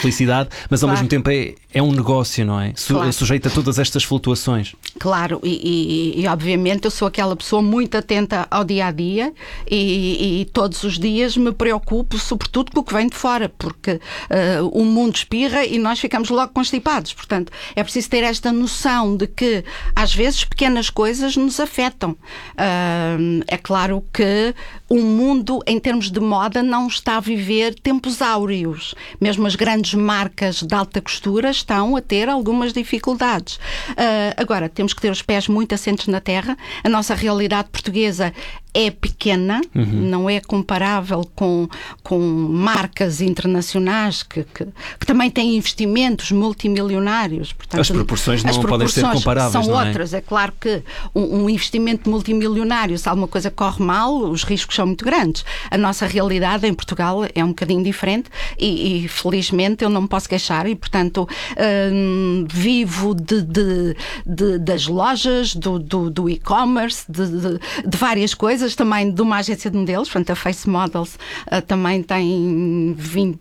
felicidade, mas ao mesmo tempo é um negócio, não é? Claro. Sujeito a todas estas flutuações. Claro, e obviamente eu sou aquela pessoa muito atenta ao dia-a-dia e todos os dias me preocupo sobretudo com o que vem de fora, porque o mundo espirra e nós ficamos logo constipados. Portanto, é preciso ter esta noção de que às vezes pequenas coisas nos afetam. É claro que o mundo, em termos de moda, não está a viver tempos áureos. Mesmo as grandes marcas de alta costura estão a ter algumas dificuldades. Agora, temos que ter os pés muito assentes na terra. A nossa realidade portuguesa é pequena, não é comparável com marcas internacionais que também têm investimentos multimilionários. Portanto, as proporções não podem ser comparáveis, são não é? outras. É claro que um investimento multimilionário, se alguma coisa corre mal, os riscos são muito grandes. A nossa realidade em Portugal é um bocadinho diferente e felizmente eu não me posso queixar e, portanto, vivo das lojas, do e-commerce, de várias coisas, também de uma agência de modelos. Portanto, a Face Models também tem 20,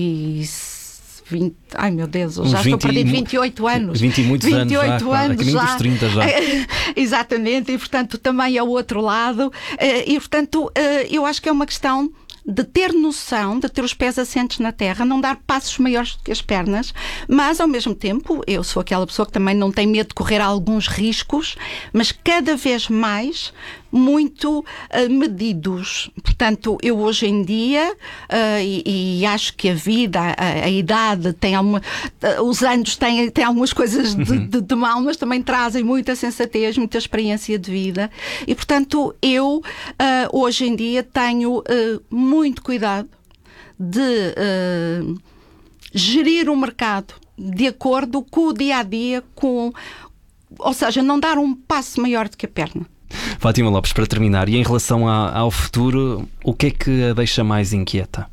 ai meu Deus, eu já estou a perder 28 anos. 20 e muitos 28 anos já. A caminho dos 30 já. Exatamente, e portanto também é o outro lado. E portanto eu acho que é uma questão de ter noção, de ter os pés assentes na terra, não dar passos maiores do que as pernas, mas ao mesmo tempo eu sou aquela pessoa que também não tem medo de correr alguns riscos, mas cada vez mais muito medidos. Portanto, eu hoje em dia, e acho que a vida, a idade, os anos têm algumas coisas de mal, mas também trazem muita sensatez, muita experiência de vida. E, portanto, eu hoje em dia tenho muito cuidado de gerir o mercado de acordo com o dia-a-dia, ou seja, não dar um passo maior do que a perna. Fátima Lopes, para terminar, e em relação ao futuro, o que é que a deixa mais inquieta?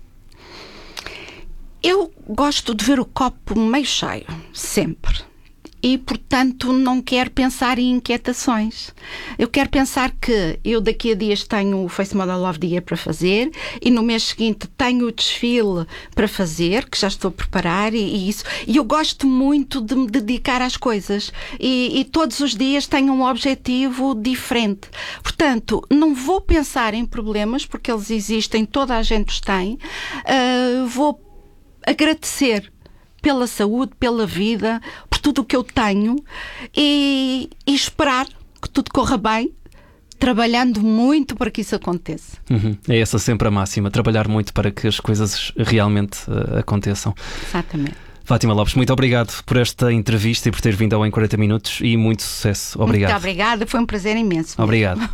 Eu gosto de ver o copo meio cheio, sempre. E, portanto, não quero pensar em inquietações. Eu quero pensar que eu daqui a dias tenho o Face Model of the Year para fazer e no mês seguinte tenho o desfile para fazer, que já estou a preparar e isso. E eu gosto muito de me dedicar às coisas e todos os dias tenho um objetivo diferente. Portanto, não vou pensar em problemas, porque eles existem, toda a gente os tem. Vou agradecer pela saúde, pela vida, por tudo o que eu tenho e esperar que tudo corra bem, trabalhando muito para que isso aconteça. É essa sempre a máxima, trabalhar muito para que as coisas realmente aconteçam. Exatamente. Fátima Lopes, muito obrigado por esta entrevista e por ter vindo ao Em 40 Minutos e muito sucesso. Obrigado. Muito obrigada, foi um prazer imenso. Obrigado.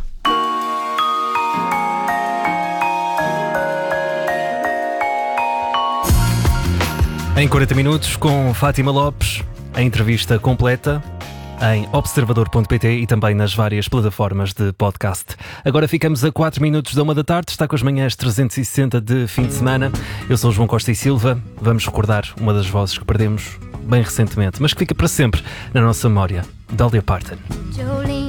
Em 40 Minutos com Fátima Lopes, a entrevista completa em observador.pt e também nas várias plataformas de podcast. Agora ficamos a 4 minutos da 1 da tarde, está com as manhãs 360 de fim de semana. Eu sou João Costa e Silva, vamos recordar uma das vozes que perdemos bem recentemente, mas que fica para sempre na nossa memória, Dolly Parton.